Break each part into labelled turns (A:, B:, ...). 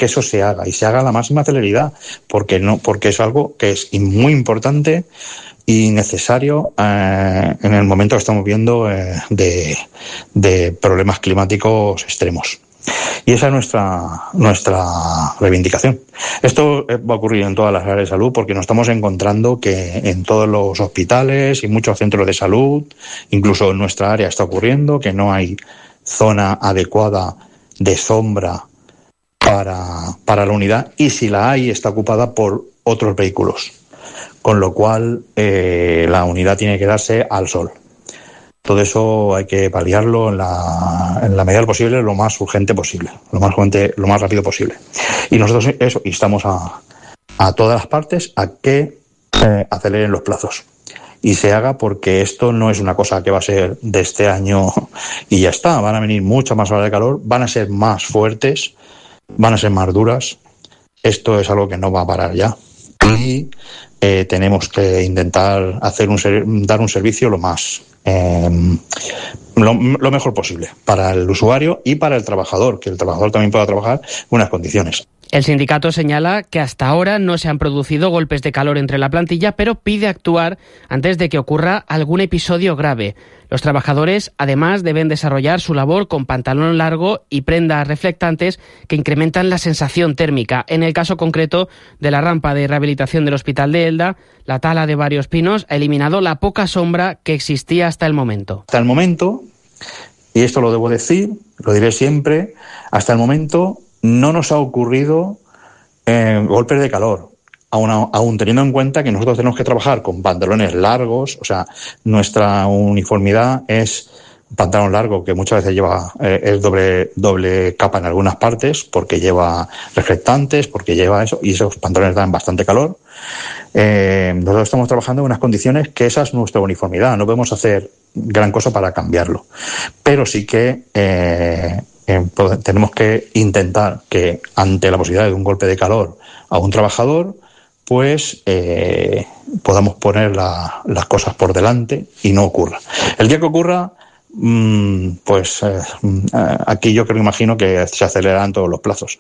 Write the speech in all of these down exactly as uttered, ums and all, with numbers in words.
A: que eso se haga y se haga a la máxima celeridad, porque no, porque es algo que es muy importante y necesario eh, en el momento que estamos viendo eh, de, de problemas climáticos extremos. Y esa es nuestra nuestra reivindicación. Esto va a ocurrir en todas las áreas de salud porque nos estamos encontrando que en todos los hospitales y muchos centros de salud, incluso en nuestra área está ocurriendo que no hay zona adecuada de sombra para, para la unidad, y si la hay está ocupada por otros vehículos, con lo cual eh, la unidad tiene que darse al sol. Todo eso hay que paliarlo en la, en la medida posible, lo más urgente posible, lo más urgente, lo más rápido posible. Y nosotros eso instamos a, a todas las partes a que eh, aceleren los plazos y se haga, porque esto no es una cosa que va a ser de este año y ya está. Van a venir muchas más horas de calor, van a ser más fuertes, van a ser más duras. Esto es algo que no va a parar ya. Y eh, tenemos que intentar hacer un dar un servicio lo más eh, lo, lo mejor posible para el usuario y para el trabajador, que el trabajador también pueda trabajar en unas condiciones.
B: El sindicato señala que hasta ahora no se han producido golpes de calor entre la plantilla, pero pide actuar antes de que ocurra algún episodio grave. Los trabajadores, además, deben desarrollar su labor con pantalón largo y prendas reflectantes que incrementan la sensación térmica. En el caso concreto de la rampa de rehabilitación del Hospital de Elda, la tala de varios pinos ha eliminado la poca sombra que existía hasta el momento.
A: Hasta el momento, y esto lo debo decir, lo diré siempre, hasta el momento no nos ha ocurrido eh, golpes de calor, aún, aún teniendo en cuenta que nosotros tenemos que trabajar con pantalones largos, o sea, nuestra uniformidad es un pantalón largo que muchas veces lleva eh, es doble, doble capa en algunas partes, porque lleva reflectantes, porque lleva eso, y esos pantalones dan bastante calor. Eh, nosotros estamos trabajando en unas condiciones que esa es nuestra uniformidad, no podemos hacer gran cosa para cambiarlo, pero sí que eh, eh, tenemos que intentar que ante la posibilidad de un golpe de calor a un trabajador, pues eh, podamos poner la, las cosas por delante y no ocurra. El día que ocurra, mmm, pues eh, aquí yo creo, imagino que se aceleran todos los plazos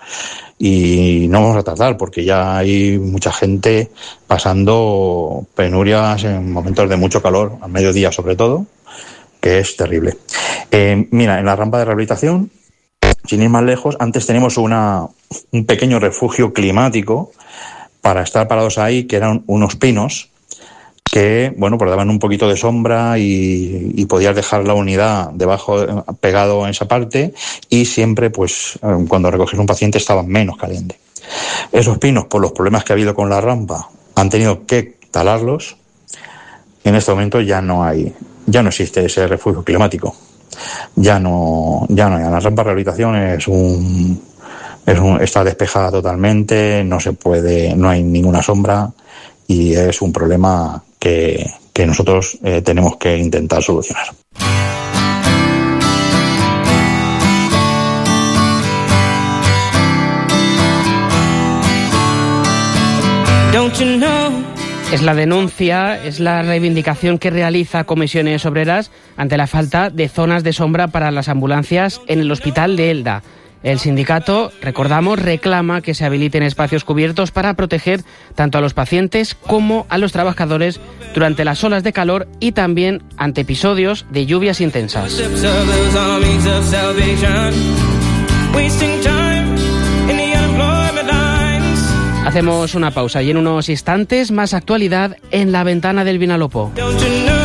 A: y no vamos a tardar, porque ya hay mucha gente pasando penurias en momentos de mucho calor, al mediodía sobre todo, que es terrible. Eh, mira, en la rampa de rehabilitación, sin ir más lejos, antes teníamos una, un pequeño refugio climático para estar parados ahí, que eran unos pinos que, bueno, pues daban un poquito de sombra y, y podías dejar la unidad debajo, pegado en esa parte, y siempre, pues, cuando recogías un paciente estaba menos caliente. Esos pinos, por los problemas que ha habido con la rampa, han tenido que talarlos. En este momento ya no hay, ya no existe ese refugio climático. Ya no, ya no hay. La rampa de rehabilitación es un, es un, está despejada totalmente, no se puede, no hay ninguna sombra, y es un problema que, que nosotros eh, tenemos que intentar solucionar.
B: Don't you know? Es la denuncia, es la reivindicación que realiza Comisiones Obreras ante la falta de zonas de sombra para las ambulancias en el Hospital de Elda. El sindicato, recordamos, reclama que se habiliten espacios cubiertos para proteger tanto a los pacientes como a los trabajadores durante las olas de calor y también ante episodios de lluvias intensas. Hacemos una pausa y en unos instantes más actualidad en La Ventana del Vinalopó.